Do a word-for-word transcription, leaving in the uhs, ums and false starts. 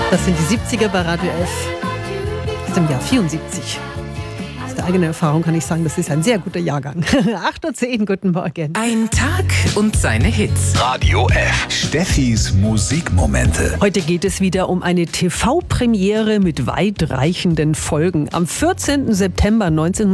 Das sind die siebziger bei Radio F aus dem Jahr vierundsiebzig. Aus der eigenen Erfahrung kann ich sagen, das ist ein sehr guter Jahrgang. acht Uhr zehn, guten Morgen. Ein Tag und seine Hits. Radio F. Steffis Musikmomente. Heute geht es wieder um eine T V-Premiere mit weitreichenden Folgen. Am vierzehnten September neunzehnhundertneunundneunzig